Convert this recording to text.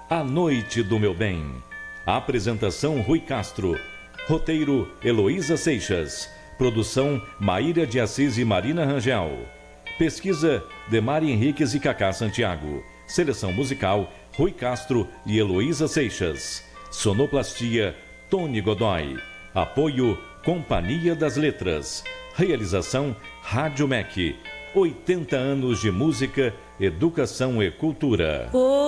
A Noite do Meu Bem. Apresentação Rui Castro. Roteiro Heloísa Seixas. Produção Maíra de Assis e Marina Rangel. Pesquisa Demari Henriques e Cacá Santiago. Seleção musical Rui Castro e Heloísa Seixas. Sonoplastia Tony Godoy. Apoio Companhia das Letras. Realização Rádio MEC. 80 anos de música, educação e cultura.